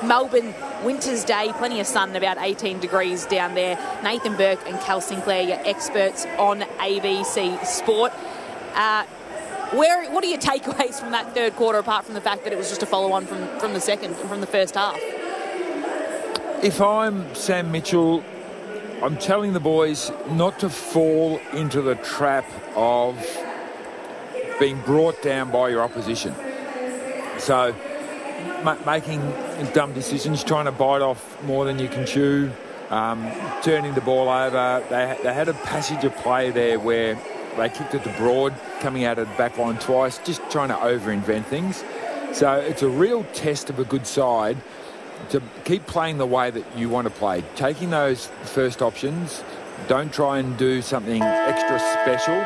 Melbourne, winter's day, plenty of sun, about 18 degrees down there. Nathan Burke and Cal Sinclair, your experts on ABC Sport. What are your takeaways from that third quarter, apart from the fact that it was just a follow-on from the second, from the first half? If I'm Sam Mitchell, I'm telling the boys not to fall into the trap of being brought down by your opposition. So making dumb decisions, trying to bite off more than you can chew, turning the ball over. They had a passage of play there where they kicked it to Broad, coming out of the back line twice, just trying to over-invent things. So it's a real test of a good side to keep playing the way that you want to play. Taking those first options, don't try and do something extra special.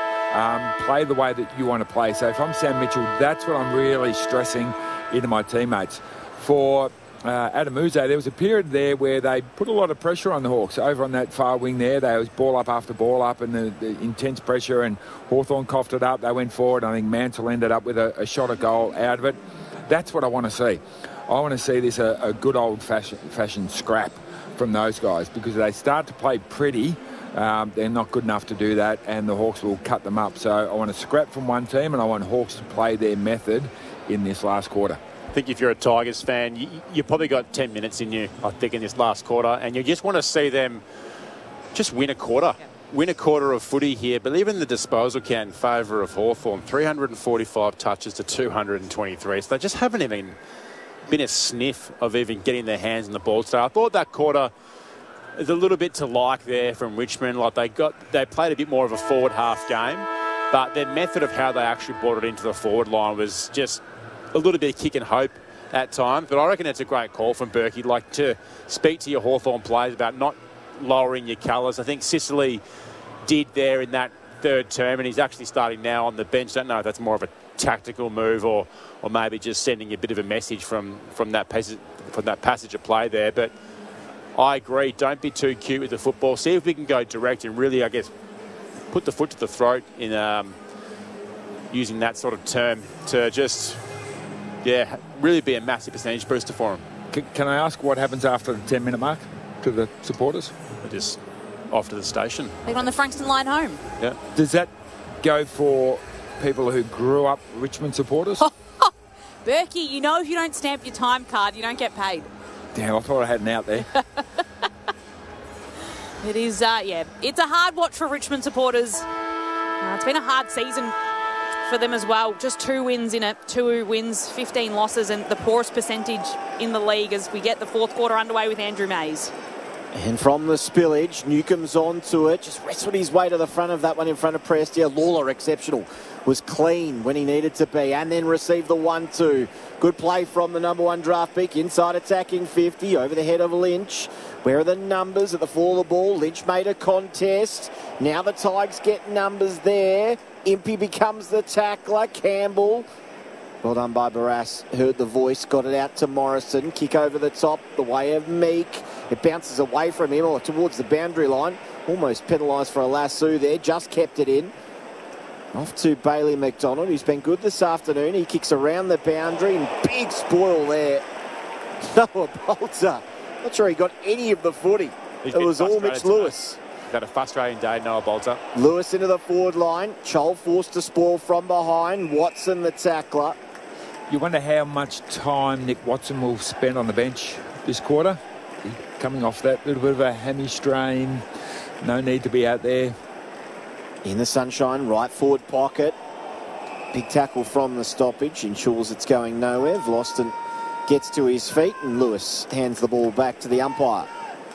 Play the way that you want to play. So if I'm Sam Mitchell, that's what I'm really stressing into my teammates. For Adam Uze, there was a period there where they put a lot of pressure on the Hawks. Over on that far wing there, they was ball up after ball up, and the intense pressure, and Hawthorn coughed it up. They went forward. I think Mansell ended up with a shot at goal out of it. That's what I want to see. I want to see this a good old-fashioned scrap from those guys, because they start to play pretty. They're not good enough to do that, and the Hawks will cut them up. So I want a scrap from one team, and I want Hawks to play their method in this last quarter. I think if you're a Tigers fan, you probably got 10 minutes in you, I think, in this last quarter, and you just want to see them just win a quarter. Yeah. Win a quarter of footy here, but even the disposal count in favour of Hawthorn, 345 touches to 223. So they just haven't even been a sniff of even getting their hands on the ball today. I thought that quarter is a little bit to like there from Richmond. Like they played a bit more of a forward half game, but their method of how they actually brought it into the forward line was just a little bit of kick and hope at times. But I reckon it's a great call from Berkey, like to speak to your Hawthorn players about not lowering your colours. I think Sicily did there in that third term, and he's actually starting now on the bench. Don't know if that's more of a tactical move or maybe just sending a bit of a message from that passage of play there. But I agree, don't be too cute with the football. See if we can go direct and really, I guess, put the foot to the throat in using that sort of term to just, really be a massive percentage booster for them. Can I ask what happens after the 10-minute mark to the supporters? They're just off to the station. They're on the Frankston line home. Yeah. Does that go for people who grew up Richmond supporters? Berkey, you know if you don't stamp your time card, you don't get paid. Damn, I thought I had an out there. It is, it's a hard watch for Richmond supporters. It's been a hard season for them as well. Just 2 wins in it, 2 wins, 15 losses, and the poorest percentage in the league as we get the fourth quarter underway with Andrew Mays. And from the spillage, Newcomb's onto it. Just wrestled his way to the front of that one in front of Prestia. Lawler, exceptional. Was clean when he needed to be, and then received the 1-2. Good play from the number 1 draft pick. Inside attacking 50 over the head of Lynch. Where are the numbers at the fall of the ball? Lynch made a contest. Now the Tigers get numbers there. Impey becomes the tackler. Campbell. Well done by Barras. Heard the voice. Got it out to Morrison. Kick over the top. The way of Meek. It bounces away from him or towards the boundary line. Almost penalised for a lasso there. Just kept it in. Off to Bailey McDonald, who's been good this afternoon. He kicks around the boundary and big spoil there. Noah Bolter. Not sure he got any of the footy. It was all Mitch Lewis. Had a frustrating day, Noah Bolter. Lewis into the forward line. Chol forced to spoil from behind. Watson the tackler. You wonder how much time Nick Watson will spend on the bench this quarter. He's coming off that little bit of a hammy strain. No need to be out there. In the sunshine, right forward pocket. Big tackle from the stoppage. Ensures it's going nowhere. Vlosten gets to his feet and Lewis hands the ball back to the umpire.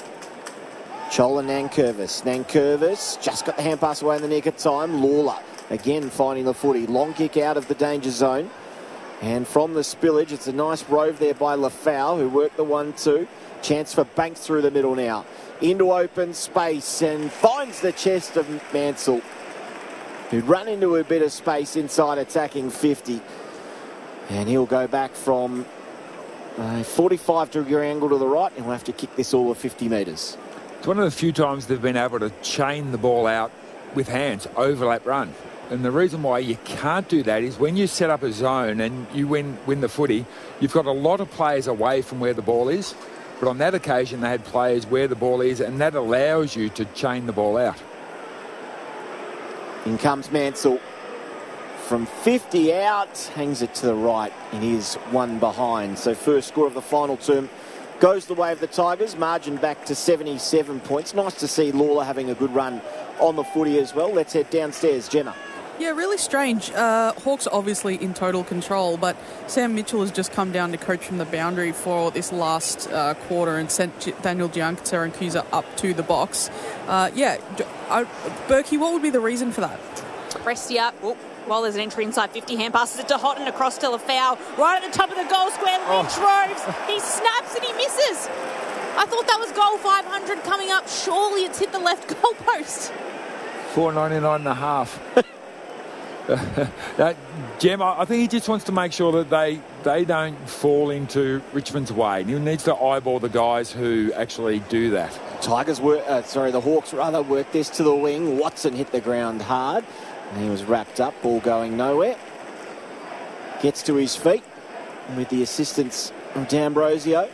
Chol and Nankervis. Nankervis just got the hand pass away in the nick of time. Lawler again finding the footy. Long kick out of the danger zone. And from the spillage, it's a nice rove there by Lafau, who worked the 1-2. Chance for Banks through the middle now. Into open space and finds the chest of Mansell, who'd run into a bit of space inside attacking 50. And he'll go back from a 45-degree angle to the right, and we'll have to kick this all of 50 metres. It's one of the few times they've been able to chain the ball out with hands, overlap run. And the reason why you can't do that is when you set up a zone and you win the footy, you've got a lot of players away from where the ball is. But on that occasion, they had players where the ball is, and that allows you to chain the ball out. In comes Mansell. From 50 out, hangs it to the right and is one behind. So first score of the final term goes the way of the Tigers. Margin back to 77 points. Nice to see Lawler having a good run on the footy as well. Let's head downstairs. Gemma. Yeah, really strange. Hawks are obviously in total control, but Sam Mitchell has just come down to coach from the boundary for this last quarter and sent Daniel Giancarlo and Cusa up to the box. Berkey, what would be the reason for that? Prestia, while there's an entry inside 50, hand passes it to Houghton across to Lafau. Right at the top of the goal square, Lynch roves. He snaps and he misses. I thought that was goal 500 coming up. Surely it's hit the left goal post. 499.5. Gem, I think he just wants to make sure that they don't fall into Richmond's way. He needs to eyeball the guys who actually do that. The Hawks worked this to the wing. Watson hit the ground hard. And he was wrapped up, ball going nowhere. Gets to his feet with the assistance of D'Ambrosio.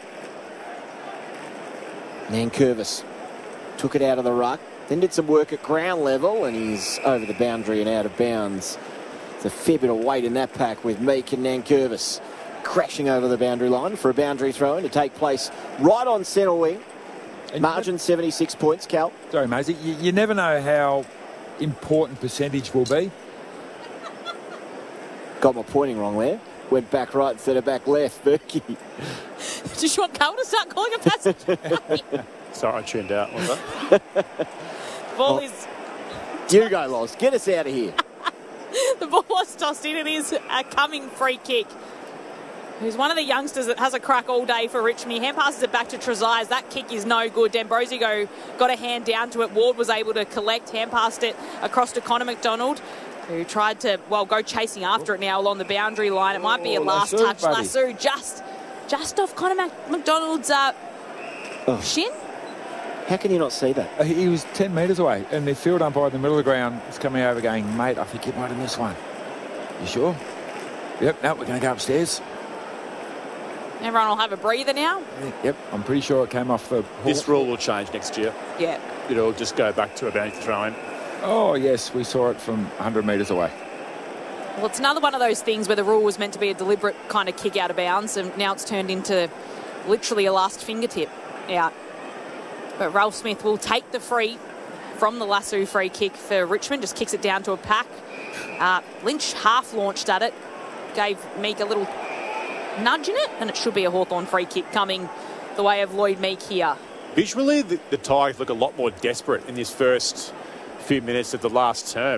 Nankervis took it out of the ruck, then did some work at ground level, and he's over the boundary and out of bounds. There's a fair bit of weight in that pack with Meek and Nankervis crashing over the boundary line for a boundary throw-in to take place right on centre wing. Margin 76 points, Cal. Sorry, Maisie. You never know how important percentage will be. Got my pointing wrong there. Went back right instead of back left. Berkey. Just want Carl to start calling a passage. Sorry, I tuned out. Was that? Ball is... You go, Loz. Get us out of here. The ball was tossed in. It is a coming free kick. Who's one of the youngsters that has a crack all day for Richmond. He hand passes it back to Trezise. That kick is no good. D'Ambrosio got a hand down to it. Ward was able to collect, hand passed it across to Connor McDonald, who tried to, go chasing after it now along the boundary line. It might be a last touch. Lassu just off Connor McDonald's shin. How can you not see that? He was 10 metres away, and the field umpire in the middle of the ground is coming over going, mate, I think you might have missed one. You sure? Yep, now we're going to go upstairs. Everyone will have a breather now. Yep, I'm pretty sure it came off the... This rule will change next year. Yeah. It'll just go back to a boundary throw-in. Oh, yes, we saw it from 100 metres away. Well, it's another one of those things where the rule was meant to be a deliberate kind of kick out of bounds, and now it's turned into literally a last fingertip out. But Ralph Smith will take the free from the Lassu free kick for Richmond, just kicks it down to a pack. Lynch half launched at it, gave Meek a little nudge in it, and it should be a Hawthorn free kick coming the way of Lloyd Meek here. Visually, the Tigers look a lot more desperate in this first few minutes of the last term.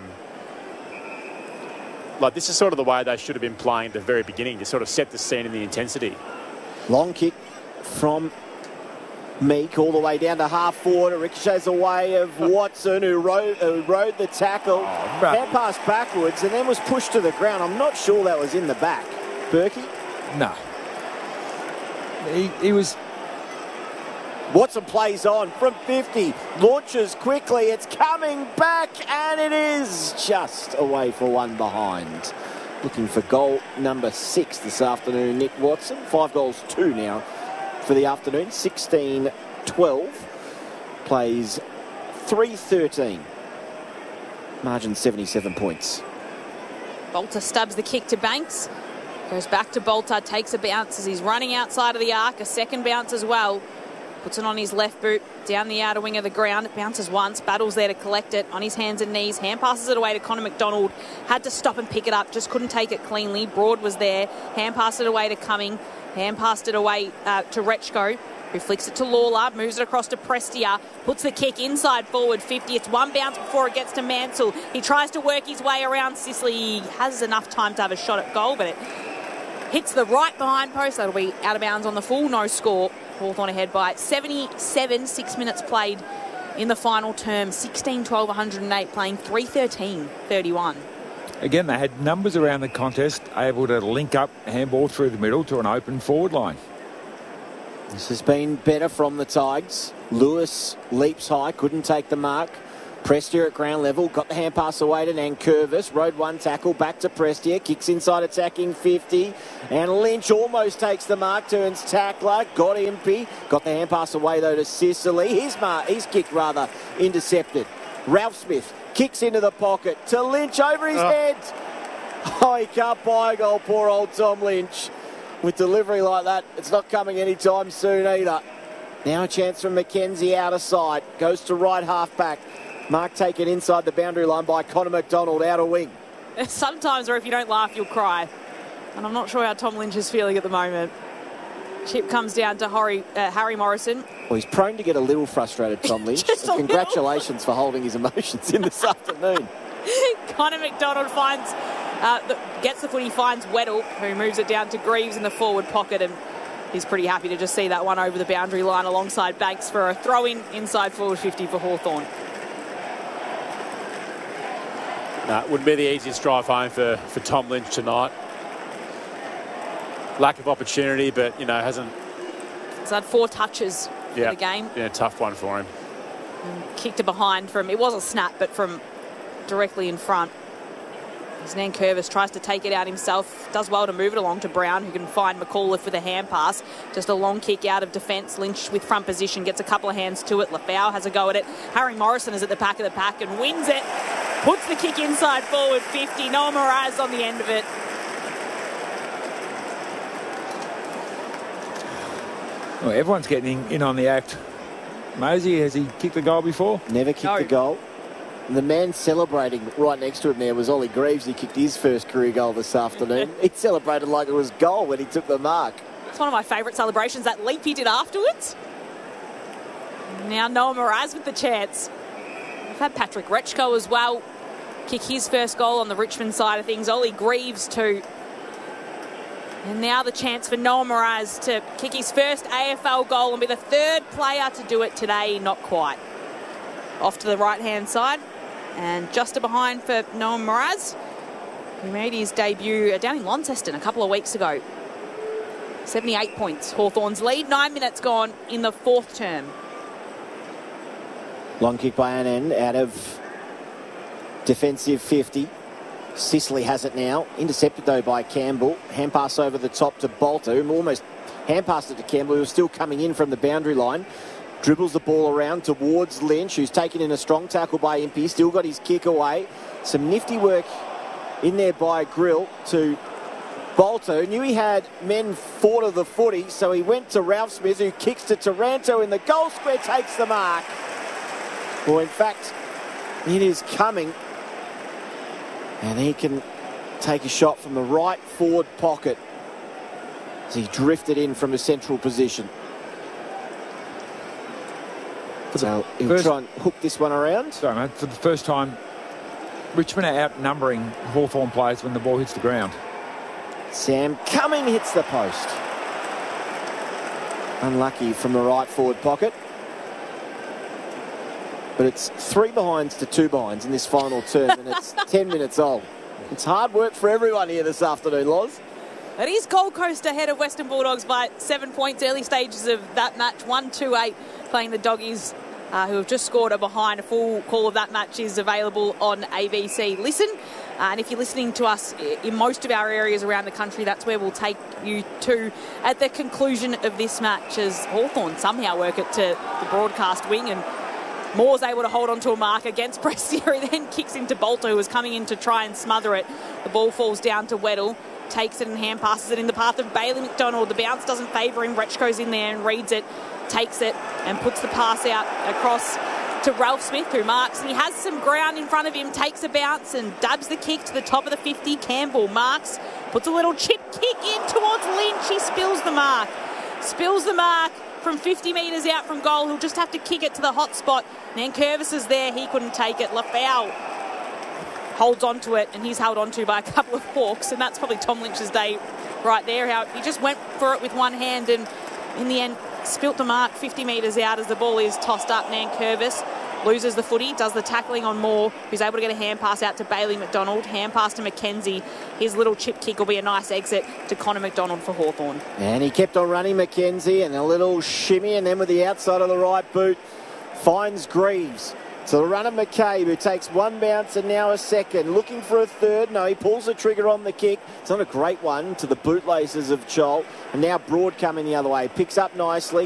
Like, this is sort of the way they should have been playing at the very beginning to sort of set the scene and the intensity. Long kick from Meek all the way down to half forward. It ricochets away of Watson, who rode the tackle. Hand pass backwards and then was pushed to the ground. I'm not sure that was in the back. Berkey? No. He was... Watson plays on from 50. Launches quickly. It's coming back and it is just away for one behind. Looking for goal number 6 this afternoon, Nick Watson. 5 goals, 2 now for the afternoon. 16-12. Plays 3-13. Margin 77 points. Bolter stabs the kick to Banks. Goes back to Bolter, takes a bounce as he's running outside of the arc. A second bounce as well. Puts it on his left boot, down the outer wing of the ground. It bounces once, battles there to collect it on his hands and knees. Hand passes it away to Connor McDonald. Had to stop and pick it up, just couldn't take it cleanly. Broad was there. Hand passed it away to Cumming. Hand passed it away to Rechko, who flicks it to Lawler, moves it across to Prestia, puts the kick inside forward 50. It's one bounce before it gets to Mansell. He tries to work his way around Sicily. He has enough time to have a shot at goal, but it hits the right behind post. That'll be out of bounds on the full, no score. Hawthorn ahead by 77, 6 minutes played in the final term. 16-12, 108, playing 3-13-31. Again, they had numbers around the contest, able to link up handball through the middle to an open forward line. This has been better from the Tigers. Lewis leaps high, couldn't take the mark Prestia at ground level, got the hand pass away to Nankervis, rode one tackle, back to Prestia, kicks inside attacking 50, and Lynch almost takes the mark, turns tackler, got Impey, got the hand pass away though to Sicily, his kick rather intercepted. Ralph Smith kicks into the pocket to Lynch over his head. Oh, he can't buy a goal, poor old Tom Lynch. With delivery like that, it's not coming anytime soon either. Now a chance from Mackenzie out of sight, goes to right half back. Mark taken inside the boundary line by Connor McDonald, out of wing. There's sometimes where if you don't laugh, you'll cry. And I'm not sure how Tom Lynch is feeling at the moment. Chip comes down to Harry Morrison. Well, he's prone to get a little frustrated, Tom Lynch. Congratulations for holding his emotions in this afternoon. Connor McDonald gets the footy, finds Weddle, who moves it down to Greaves in the forward pocket, and he's pretty happy to just see that one over the boundary line alongside Banks for a throw-in inside forward 50 for Hawthorn. No, it wouldn't be the easiest drive home for Tom Lynch tonight. Lack of opportunity, but, hasn't... He's had 4 touches for the game. Yeah, tough one for him. And kicked it behind from... It was a snap, but from directly in front. As Nankervis tries to take it out himself, does well to move it along to Brown, who can find McAuliffe with a hand pass. Just a long kick out of defence. Lynch with front position, gets a couple of hands to it. Lafau has a go at it. Harry Morrison is at the back of the pack and wins it. Puts the kick inside forward 50. Noah Moraz on the end of it. Well, everyone's getting in on the act. Mosey, has he kicked the goal before? Never kicked the goal. The man celebrating right next to him there was Ollie Greaves. He kicked his first career goal this afternoon. He celebrated like it was goal when he took the mark. It's one of my favourite celebrations, that leap he did afterwards. Now Noah Moraz with the chance. We've had Patrick Rechko as well kick his first goal on the Richmond side of things. Ollie Greaves too. And now the chance for Noah Moraz to kick his first AFL goal and be the 3rd player to do it today. Not quite. Off to the right-hand side. And just behind for Noah Moraz, who made his debut down in Launceston a couple of weeks ago. 78 points. Hawthorn's lead. 9 minutes gone in the 4th term. Long kick by Annan out of defensive 50. Sicily has it now. Intercepted, though, by Campbell. Hand pass over the top to Bolter, who almost hand passed it to Campbell, who was still coming in from the boundary line. Dribbles the ball around towards Lynch, who's taken in a strong tackle by Impey. Still got his kick away. Some nifty work in there by Grill to Bolter. Knew he had men 4 to the footy, so he went to Ralph Smith, who kicks to Taranto in the goal square, takes the mark. Well, in fact, it is coming. And he can take a shot from the right forward pocket as he drifted in from a central position. So he'll try and hook this one around. Sorry, mate. For the first time, Richmond are outnumbering Hawthorn players when the ball hits the ground. Sam Cumming hits the post. Unlucky from the right forward pocket. But it's 3 behinds to 2 behinds in this final term, and it's 10 minutes old. It's hard work for everyone here this afternoon, Loz. It is Gold Coast ahead of Western Bulldogs by 7 points. Early stages of that match, 1-2-8, playing the Doggies, who have just scored a behind. A full call of that match is available on ABC Listen. And if you're listening to us in most of our areas around the country, that's where we'll take you to at the conclusion of this match, as Hawthorn somehow work it to the broadcast wing, and Moore's able to hold on to a mark against Prestia, who then kicks into Bolter, who was coming in to try and smother it. The ball falls down to Weddle, takes it and hand passes it in the path of Bailey McDonald. The bounce doesn't favour him. Rechko's in there and reads it, takes it and puts the pass out across to Ralph Smith, who marks. And he has some ground in front of him, takes a bounce and dabs the kick to the top of the 50. Campbell marks, puts a little chip kick in towards Lynch. He spills the mark. From 50 metres out from goal. He'll just have to kick it to the hot spot. Nankervis is there. He couldn't take it. Lafau holds on to it, and he's held on to by a couple of Hawks, and that's probably Tom Lynch's day right there. How he just went for it with one hand and in the end spilt the mark 50 metres out as the ball is tossed up. Nankervis loses the footy, does the tackling on Moore, who's able to get a hand pass out to Bailey McDonald, hand pass to Mackenzie. His little chip kick will be a nice exit to Connor McDonald for Hawthorn. And he kept on running, Mackenzie, and a little shimmy, and then with the outside of the right boot finds Greaves. So the run of McCabe, who takes one bounce and now a second. Looking for a third. No, he pulls the trigger on the kick. It's not a great one to the bootlaces of Chol. And now Broad coming the other way. Picks up nicely.